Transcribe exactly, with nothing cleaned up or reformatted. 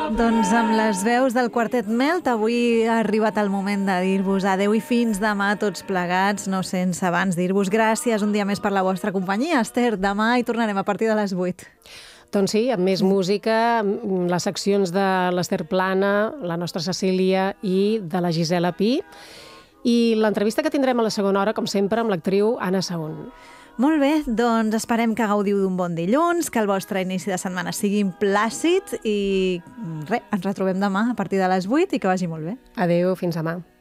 Doncs amb les veus del Quartet Melt avui ha arribat el moment de dir-vos adeu i fins demà tots plegats, no sense abans dir-vos gràcies un dia més per la vostra companyia. Esther, demà hi tornarem a partir de les vuit. Doncs sí, amb més música, les seccions de l'Esther Plana, la nostra Cecília i de la Gisela Pi, i l'entrevista que tindrem a la segona hora, com sempre, amb l'actriu Anna Saún. Molt bé, doncs esperem que gaudiu d'un bon dilluns, que el vostre inici de setmana sigui plàcid i res, ens retrobem demà a partir de les vuit i que vagi molt bé. Adéu, fins demà.